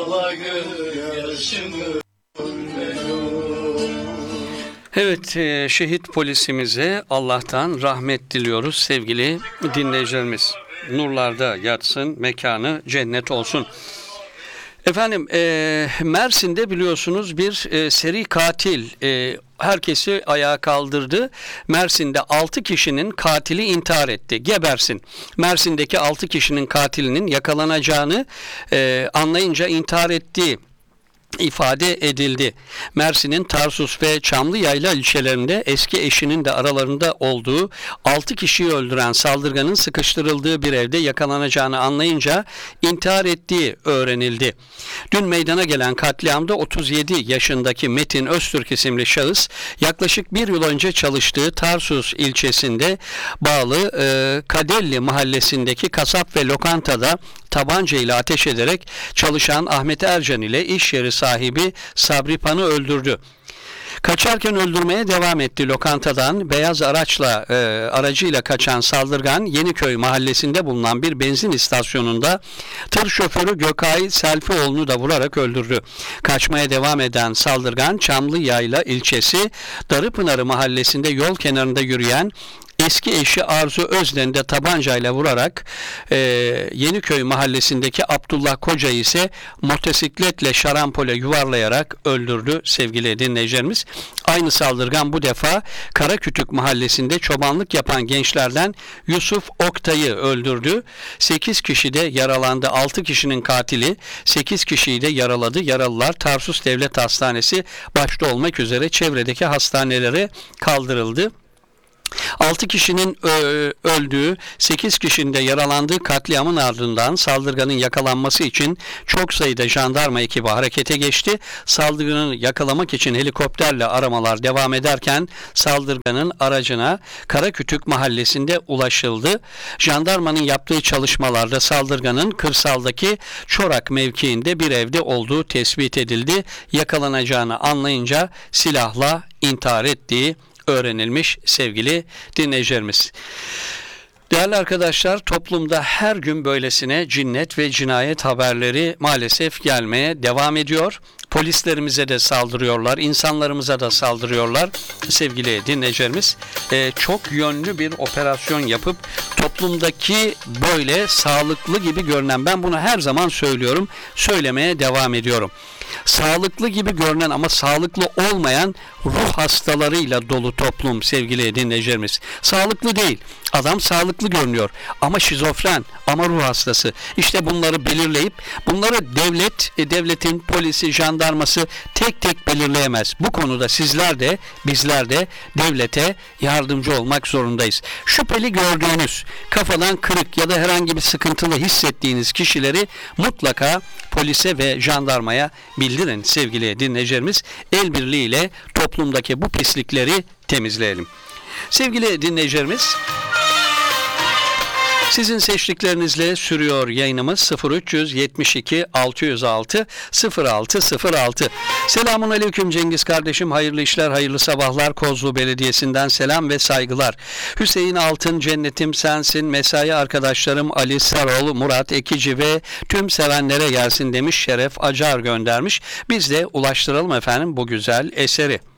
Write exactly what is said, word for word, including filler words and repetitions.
Evet, e, şehit polisimize Allah'tan rahmet diliyoruz sevgili dinleyicilerimiz. Nurlarda yatsın, mekanı cennet olsun. Efendim, e, Mersin'de biliyorsunuz bir e, seri katil e, herkesi ayağa kaldırdı. Mersin'de altı kişinin katili intihar etti. Gebersin. Mersin'deki altı kişinin katilinin yakalanacağını e, anlayınca intihar ettiği ifade edildi. Mersin'in Tarsus ve Çamlıyayla ilçelerinde eski eşinin de aralarında olduğu altı kişiyi öldüren saldırganın sıkıştırıldığı bir evde yakalanacağını anlayınca intihar ettiği öğrenildi. Dün meydana gelen katliamda otuz yedi yaşındaki Metin Öztürk isimli şahıs yaklaşık bir yıl önce çalıştığı Tarsus ilçesinde bağlı e, Kadelli mahallesindeki kasap ve lokantada tabanca ile ateş ederek çalışan Ahmet Ercan ile iş yeri sahibi Sabri Pan'ı öldürdü. Kaçarken öldürmeye devam etti. Lokantadan beyaz araçla e, aracıyla kaçan saldırgan Yeniköy mahallesinde bulunan bir benzin istasyonunda tır şoförü Gökay Selfioğlu'nu da vurarak öldürdü. Kaçmaya devam eden saldırgan Çamlıyayla ilçesi Darıpınarı mahallesinde yol kenarında yürüyen eski eşi Arzu Özden'i de tabancayla vurarak e, Yeniköy mahallesindeki Abdullah Koca'yı ise motosikletle şarampole yuvarlayarak öldürdü sevgili dinleyicilerimiz. Aynı saldırgan bu defa Karakütük mahallesinde çobanlık yapan gençlerden Yusuf Oktay'ı öldürdü. sekiz kişi de yaralandı. altı kişinin katili sekiz kişiyi de yaraladı. Yaralılar Tarsus Devlet Hastanesi başta olmak üzere çevredeki hastanelere kaldırıldı. altı kişinin öldüğü, sekiz kişinin de yaralandığı katliamın ardından saldırganın yakalanması için çok sayıda jandarma ekibi harekete geçti. Saldırganı yakalamak için helikopterle aramalar devam ederken saldırganın aracına Karakütük mahallesinde ulaşıldı. Jandarmanın yaptığı çalışmalarda saldırganın kırsaldaki Çorak mevkiinde bir evde olduğu tespit edildi. Yakalanacağını anlayınca silahla intihar ettiği öğrenilmiş sevgili dinleyicilerimiz. Değerli arkadaşlar, toplumda her gün böylesine cinnet ve cinayet haberleri maalesef gelmeye devam ediyor. Polislerimize de saldırıyorlar, insanlarımıza da saldırıyorlar sevgili dinleyicilerimiz. Ee, çok yönlü bir operasyon yapıp toplumdaki böyle sağlıklı gibi görünen, ben bunu her zaman söylüyorum, söylemeye devam ediyorum. Sağlıklı gibi görünen ama sağlıklı olmayan ruh hastalarıyla dolu toplum sevgili dinleyicilerimiz. Sağlıklı değil. Adam sağlıklı görünüyor ama şizofren, ama ruh hastası. İşte bunları belirleyip bunları devlet, devletin polisi, jandarması tek tek belirleyemez. Bu konuda sizler de bizler de devlete yardımcı olmak zorundayız. Şüpheli gördüğünüz, kafadan kırık ya da herhangi bir sıkıntılı hissettiğiniz kişileri mutlaka polise ve jandarmaya bildirin sevgili dinleyicilerimiz. El birliğiyle toplumdaki bu pislikleri temizleyelim. Sevgili dinleyicilerimiz, sizin seçtiklerinizle sürüyor yayınımız. Sıfır üç yetmiş iki altı yüz altı sıfır altı sıfır altı. Selamun aleyküm Cengiz kardeşim. Hayırlı işler, hayırlı sabahlar. Kozlu Belediyesi'nden selam ve saygılar. Hüseyin Altın, cennetim sensin. Mesai arkadaşlarım Ali Sarol, Murat Ekici ve tüm sevenlere gelsin demiş. Şeref Acar göndermiş. Biz de ulaştıralım efendim bu güzel eseri.